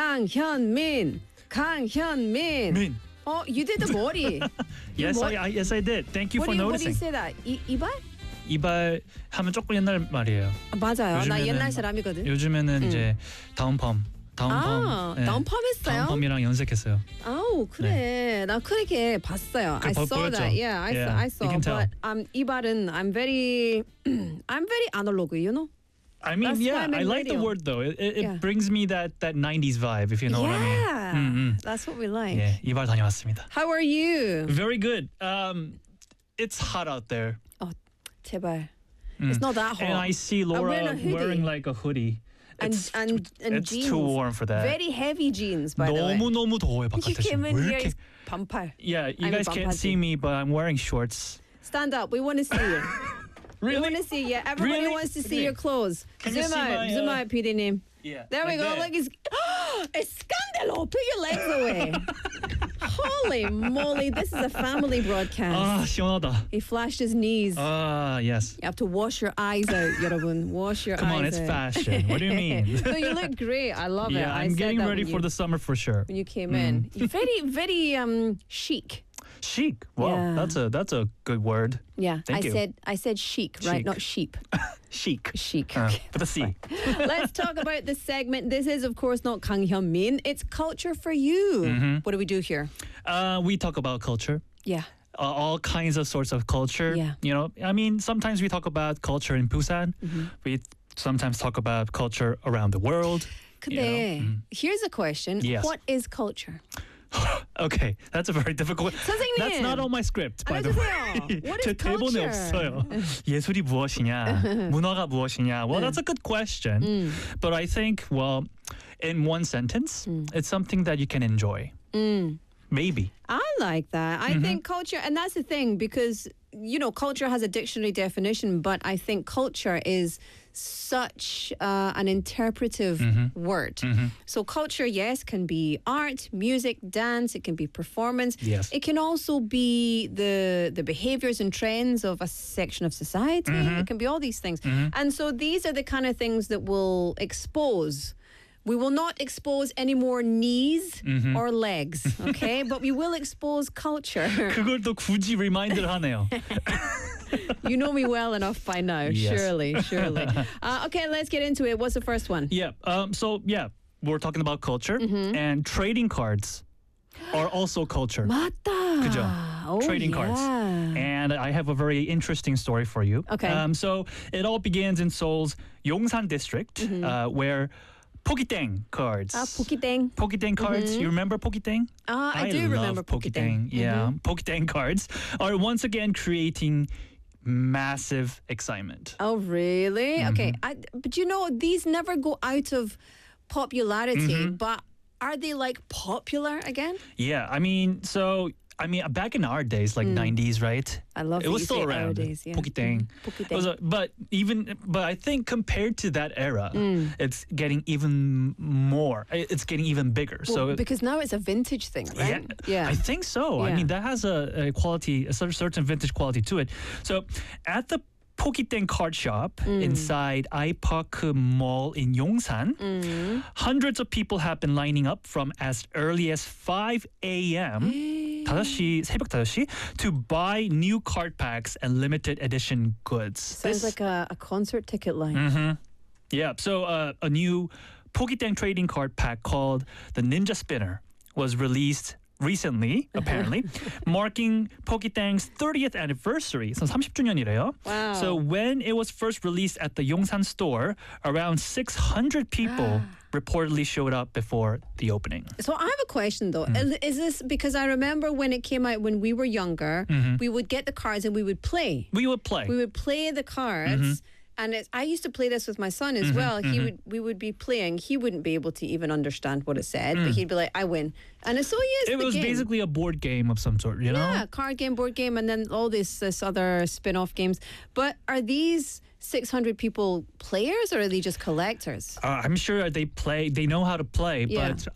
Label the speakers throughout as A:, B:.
A: 강현민.
B: Min.
A: Oh, you did the body.
B: Yes,
A: what?
B: yes, I did. Thank you
A: what
B: for
A: do you, what do you
B: noticing.
A: say that? 이발?
B: 이발 하면 조금 옛날 말이에요.
A: 맞아요. 나
B: 요즘에는-
A: 옛날 사람이거든.
B: 요즘에는 이제 다운펌.
A: 아, 다운펌 했어요?
B: 다운펌이랑 염색했어요.
A: 아우 그래. 나 그렇게 봤어요. I saw
B: 보였죠?
A: that. Yeah, I saw.
B: you can tell.
A: But 이발은 I'm very analog, you know.
B: I mean,
A: That's why
B: yeah,
A: I'm in
B: I like the
A: radio.
B: word though. It
A: Yeah.
B: brings me that 90s vibe, if you know what I mean.
A: Yeah, that's what we like.
B: 예, 이발 다녀왔습니다.
A: How are you?
B: Very good. It's hot out there.
A: 제발. It's not that hot.
B: And I see Laura
A: wearing a hoodie.
B: wearing like a hoodie.
A: and
B: It's
A: jeans.
B: too warm for that.
A: Very heavy jeans, by the way.
B: 너무 더워요
A: You
B: 바깥에서.
A: came in
B: 왜
A: here
B: 이렇게?
A: is 반팔.
B: Yeah, you
A: I'm
B: guys
A: a
B: can't
A: 반팔
B: see me, but I'm wearing shorts.
A: Stand up. We want to see you. We want to see you. Everybody
B: Really?
A: wants to see
B: Okay.
A: your clothes.
B: Can you
A: zoom
B: see
A: out.
B: my,
A: Zoom out, PD name.
B: Yeah.
A: There we
B: like
A: go.
B: that.
A: Look, it's scandalo. Put your legs away. Holy moly. This is a family broadcast.
B: 아 시원하다.
A: He flashed his knees.
B: Ah yes.
A: You have to wash your eyes out, 여러분. Wash your
B: Come
A: eyes
B: on, it's
A: out.
B: fashion. What do you mean?
A: No, you look great. I love it.
B: Yeah,
A: I
B: I'm
A: said
B: getting
A: that
B: ready
A: when
B: for
A: you-
B: the summer for sure.
A: when you came in. You're very chic.
B: Chic. Wow,
A: Yeah.
B: that's a good word.
A: Yeah,
B: Thank you.
A: I said chic, right?
B: Chic.
A: Not sheep.
B: Chic.
A: Chic.
B: With a C.
A: Let's talk about this segment. This is, of course, not Kang Hyun-min. It's culture for you.
B: Mm-hmm.
A: What do we do here?
B: We talk about culture.
A: Yeah.
B: All kinds of sorts of culture.
A: Yeah.
B: You know, I mean, sometimes we talk about culture in Busan.
A: Mm-hmm.
B: We sometimes talk about culture around the world.
A: 근데 here's a question.
B: Yes.
A: What is culture?
B: Okay, that's a very difficult.
A: 선생님!
B: That's not on my script, by the
A: 알려주세요.
B: way.
A: What is
B: 제 대본에
A: culture?
B: 없어요. 예술이 무엇이냐? 문화가 무엇이냐? Well, that's a good question. But I think, well, in one sentence, it's something that you can enjoy. Maybe.
A: I like that.
B: Mm-hmm.
A: I think culture, and that's the thing, because, you know, culture has a dictionary definition, but I think culture is such an interpretive
B: Mm-hmm.
A: word. So culture, yes, can be art, music, dance, it can be performance.
B: Yes.
A: It can also be the behaviors and trends of a section of society.
B: Mm-hmm.
A: It can be all these things. And so these are the kind of things that will expose. We will not expose any more knees
B: Mm-hmm.
A: or legs, okay? But we will expose culture.
B: 그걸 또 굳이 리마인드를 하네요.
A: You know me well enough by now,
B: Yes.
A: surely. Okay, let's get into it. What's the first one?
B: Yeah. So yeah, we're talking about culture and trading cards are also culture.
A: 맞다.
B: 그죠?
A: Oh,
B: Trading
A: yeah.
B: cards. And I have a very interesting story for you.
A: Okay.
B: So it all begins in Seoul's Yongsan district, where Pokiteng cards.
A: 포기땡.
B: Pokiteng cards. You remember Pokiteng?
A: I do remember
B: Pokiteng. Yeah, Pokiteng cards are once again creating massive excitement.
A: Oh, really?
B: Mm-hmm.
A: Okay. But you know, these never go out of popularity,
B: Mm-hmm.
A: but are they like popular again?
B: Yeah, I mean, back in our days, like 90s, right?
A: I love
B: it
A: that
B: was
A: you
B: still
A: say
B: around.
A: our days, yeah.
B: Pokiteng.
A: Pokiteng.
B: It was but I think compared to that era,
A: Mm.
B: it's getting even more. It's getting even bigger.
A: Well,
B: so
A: because now it's a vintage thing, right?
B: I think so. I
A: Yeah.
B: mean, that has a quality, a certain vintage quality to it. So at the Pokiteng card shop inside iPark Mall in Yongsan, hundreds of people have been lining up from as early as 5 a.m. 5시, 새벽 5시 to buy new card packs and limited edition goods.
A: Sounds like a concert ticket line.
B: Yeah, so a new Pokiteng trading card pack called the Ninja Spinner was released recently, apparently, marking Pokiteng's 30th anniversary. So 30주년이래요.
A: Wow.
B: So when it was first released at the Yongsan store, around 600 people reportedly showed up before the opening.
A: So I have a question though. Is this because I remember when it came out when we were younger, we would get the cards and we would play.
B: We would play.
A: We would play the cards. And I used to play this with my son as well. We would be playing. He wouldn't be able to even understand what it said, but he'd be like, "I win." And so yes,
B: It was basically a board game of some sort, you know?
A: yeah, card game, board game, and then all this other spin-off games. But are these 600 people players or are they just collectors?
B: I'm sure they play. They know how to play,
A: Yeah.
B: but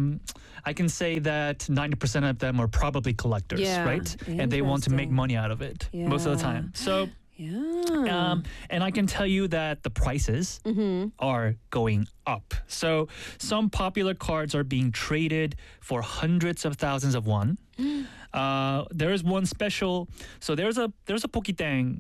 B: I can say that 90% of them are probably collectors,
A: Yeah.
B: right? And they want to make
A: Interesting.
B: money out of it most of the
A: Yeah.
B: time. So
A: Yeah.
B: And I can tell you that the prices are going up. So some popular cards are being traded for hundreds of thousands of won. There is one special. So there's a Pokitang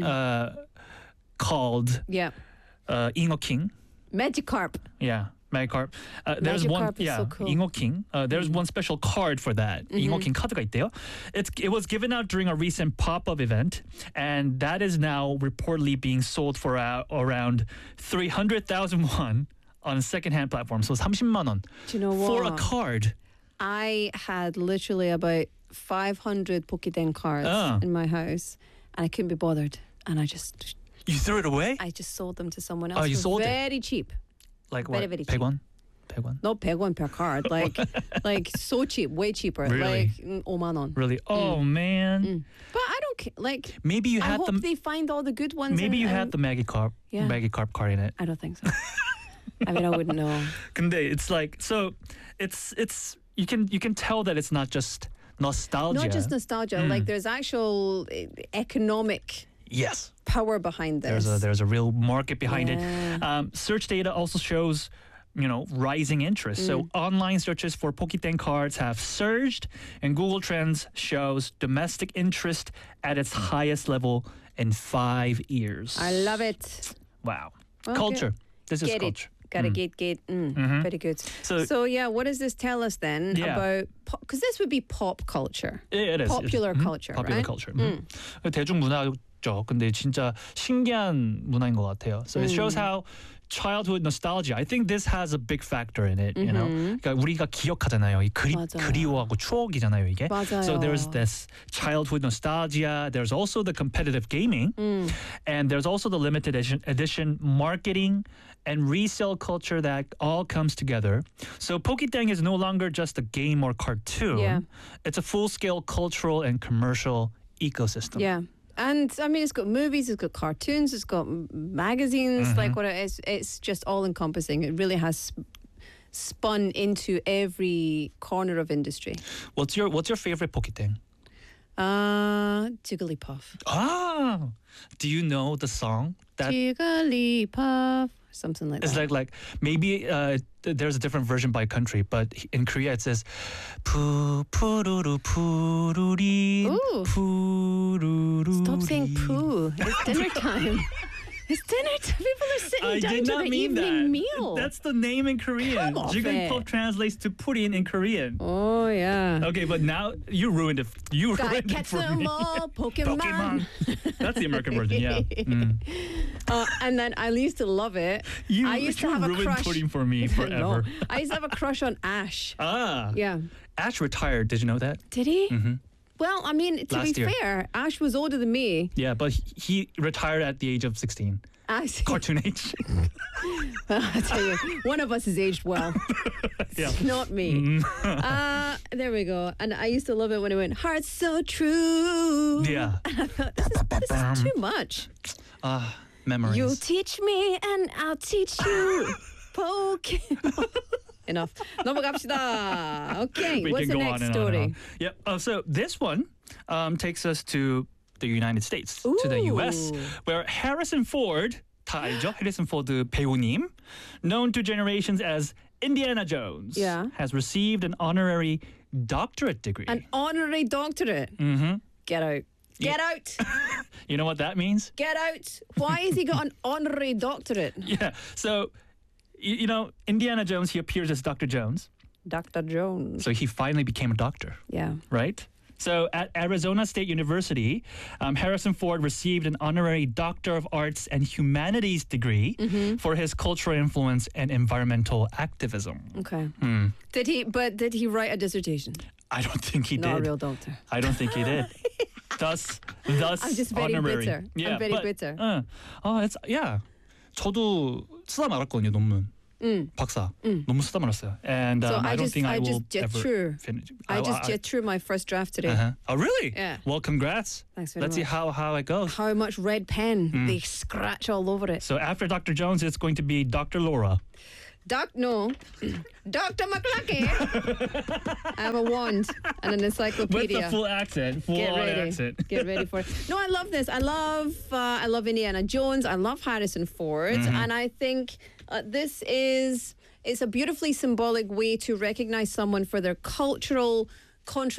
B: called
A: Yeah.
B: Ingo King.
A: Magikarp.
B: Yeah. Magikarp. There's one,
A: Magikarp is so cool.
B: Ingo King. There's one special card for that. Ingo King 카드가 있대요. It was given out during a recent pop-up event, and that is now reportedly being sold for around 300,000 won on a second-hand platform. So 30만 원
A: Do you know what?
B: for a card.
A: I had literally about 500 Pokiden cards in my house, and I couldn't be bothered. And I just
B: You threw it away?
A: sold them to someone else.
B: Oh, you
A: for
B: sold it?
A: very cheap.
B: Like
A: very,
B: what?
A: very cheap.
B: 100원? 100원?
A: Not 100원 per card. Like so cheap, way cheaper.
B: Really?
A: Like 5만 원.
B: Really? Oh man.
A: But I don't care. Like
B: Maybe you
A: I
B: had
A: hope
B: the
A: they find all the good ones.
B: maybe you had
A: and
B: the Magikarp
A: Yeah.
B: Magikarp card in it.
A: I don't think so. I mean, I wouldn't know.
B: 근데 it's like so it's you can tell that it's not just nostalgia.
A: Not just nostalgia. Like there's actual economic
B: Yes.
A: power behind this.
B: There's a real market behind
A: Yeah.
B: it. Search data also shows rising interest. So online searches for Pokitang cards have surged, and Google Trends shows domestic interest at its highest level in 5 years.
A: I love it.
B: Wow.
A: Okay.
B: Culture. This is
A: Get
B: culture.
A: it. Gotta get. Very good. So yeah, what does this tell us then
B: Yeah.
A: about? Because this would be pop culture.
B: It is.
A: Popular culture,
B: Popular
A: right?
B: culture. 대중문화죠. 근데 진짜 신기한 문화인 것 같아요. So it shows how childhood nostalgia. I think this has a big factor in it. You know, 그러니까 우리가 기억하잖아요. 이
A: 맞아요.
B: 그리워하고 추억이잖아요. 이게.
A: 맞아요.
B: So there's this childhood nostalgia. There's also the competitive gaming, and there's also the limited edition marketing and resale culture that all comes together. So Pokitang is no longer just a game or cartoon.
A: Yeah.
B: It's a full-scale cultural and commercial ecosystem.
A: Yeah. And I mean, it's got movies, it's got cartoons, it's got magazines. Like what it is, it's just all encompassing. It really has spun into every corner of industry.
B: What's your favorite Pokitang?
A: Jigglypuff.
B: Ah, do you know the song that
A: Jigglypuff. Something like
B: is
A: that.
B: like maybe there's a different version by country, but in Korea it says 푸 푸루루 푸루리
A: Ooh.
B: 푸루루.
A: Stop saying poo. It's dinner time. It's dinner time. People are sitting
B: I
A: down
B: did
A: to
B: not
A: their
B: mean
A: evening
B: that.
A: meal.
B: That's the name in Korean.
A: Come off
B: Jigglypuff
A: it.
B: translates to pudding in Korean.
A: Oh, yeah.
B: Okay, but now you ruined it. You
A: Gotta
B: ruined it
A: catch
B: for
A: them
B: me.
A: all, Pokemon.
B: Pokemon. That's the American version, yeah.
A: And then I used to love it. I used to have a
B: ruined
A: crush.
B: pudding for me
A: No,
B: forever.
A: I used to have a crush on Ash.
B: Ah.
A: Yeah.
B: Ash retired. Did you know that?
A: Did he? Well, I mean, to
B: Last
A: be
B: year.
A: fair, Ash was older than me.
B: Yeah, but he retired at the age of 16.
A: I see.
B: Cartoon age.
A: I tell you, one of us has aged well.
B: Yeah.
A: Not me. There we go. And I used to love it when it went, heart so true.
B: Yeah.
A: This is too much.
B: Memories.
A: You teach me and I'll teach you. Pokemon. Enough. 넘어갑시다. Okay,
B: We
A: what's
B: can
A: the
B: go
A: next
B: on and
A: story?
B: on and on. Yep. So this one takes us to the United States, to the US,
A: Ooh.
B: where Harrison Ford, 다 알죠? Harrison Ford 배우님, known to generations as Indiana Jones,
A: Yeah.
B: has received an honorary doctorate degree.
A: An honorary doctorate. Get out. Get out.
B: You know what that means?
A: Get out. Why has he got an honorary doctorate?
B: Yeah. So, you know, Indiana Jones, he appears as Dr. Jones.
A: Dr. Jones.
B: So he finally became a doctor,
A: Yeah.
B: right? So at Arizona State University, Harrison Ford received an honorary Doctor of Arts and Humanities degree for his cultural influence and environmental activism.
A: Okay. Did he write a dissertation?
B: I don't think he
A: Not
B: did.
A: a real doctor.
B: I don't think he did. Thus
A: I'm just very
B: honorary.
A: bitter. I'm very bitter.
B: It's 저도 쓰다 말았거든요, 논문. 박사. 논문 쓰다 말았어요. And
A: So
B: I don't think I will
A: just jet
B: ever
A: through.
B: finish.
A: I just jet through my first draft today.
B: Oh, really?
A: Yeah.
B: Well, congrats.
A: Thanks very
B: Let's see
A: much.
B: how it goes.
A: How much red pen they scratch all over it.
B: So after Dr. Jones, it's going to be Dr. Laura.
A: Dr. McLucky. I have a wand and an
B: With
A: encyclopedia.
B: the full accent, full on accent.
A: Get ready for it. No, I love this. I love Indiana Jones. I love Harrison Ford, and I think it's a beautifully symbolic way to recognize someone for their cultural contribution